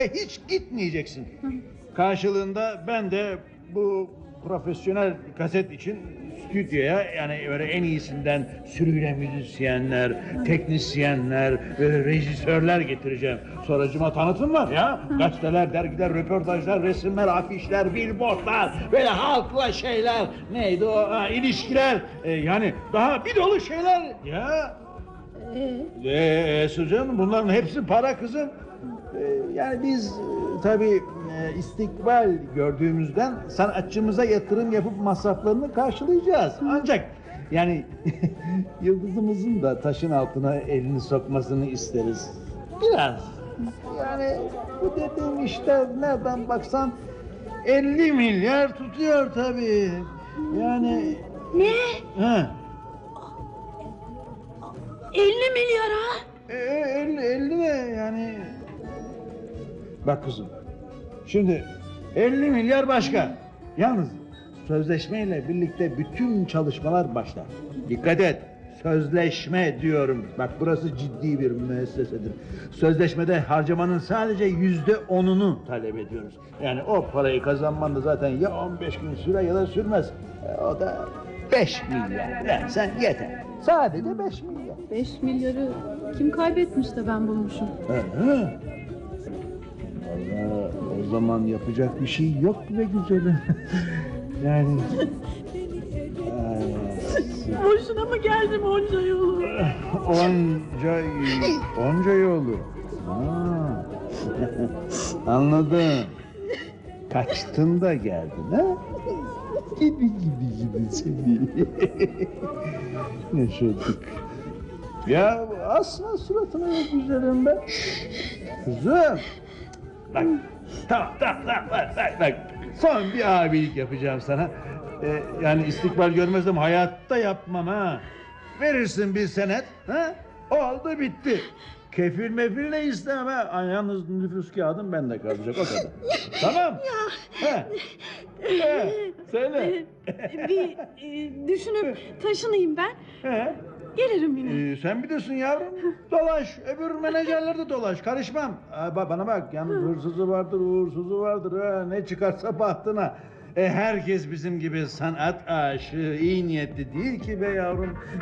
hiç gitmeyeceksin. Karşılığında ben de bu profesyonel kaset için stüdyoya, yani böyle en iyisinden sürüyle müzisyenler, teknisyenler, rejisörler getireceğim. Sonracıma tanıtım var ya. Gazeteler, dergiler, röportajlar, resimler, afişler, billboardlar, böyle halkla şeyler. Neydi o? İlişkiler. Yani daha bir dolu şeyler ya. Sucuğum, bunların hepsi para kızım. Yani biz tabii istikbal gördüğümüzden sanatçımıza yatırım yapıp masraflarını karşılayacağız. Ancak yani yıldızımızın da taşın altına elini sokmasını isteriz. Biraz. Yani bu dediğim işte nereden baksan 50 milyar tutuyor tabii. Yani... Ne? He. 50 milyar ha? 50 ne yani? Bak kızım, şimdi 50 milyar başka. Yalnız sözleşmeyle birlikte bütün çalışmalar başlar. Dikkat et, sözleşme diyorum. Bak, burası ciddi bir müessesedir. Sözleşmede harcamanın sadece %10'unu talep ediyoruz. Yani o parayı kazanman da zaten ya 15 gün sürer ya da sürmez. O da 5 milyar. Yani sen yeter. Sadece 5 milyar. 5 milyarı kim kaybetmiş de ben bulmuşum. Vallahi o zaman yapacak bir şey yok be güzelim. Yani... Boşuna mı geldim onca yolu? Onca yolu. Ha. Anladım. Kaçtın da geldin ha? Gibi seni. Yaşadık. Ya asla suratına yok güzelim be. Kızım. Bak, tamam, bak. Son bir abilik yapacağım sana. Yani istikbal görmezsem hayatta yapmam ha. Verirsin bir senet, ha? Oldu bitti. Kefil mefil ne istemem ha. Yalnız nüfus kağıdım bende kalacak, o kadar. Tamam. Ha. Söyle. Bir düşünüp taşınayım ben. He. Gelirim yine. Sen biliyorsun yavrum. Dolaş. Öbür menajerler de dolaş. Karışmam. Bana bak. Yalnız hırsızı vardır, uğursuzu vardır. Ha. Ne çıkarsa bahtına. Herkes bizim gibi sanat aşığı, iyi niyetli değil ki be yavrum.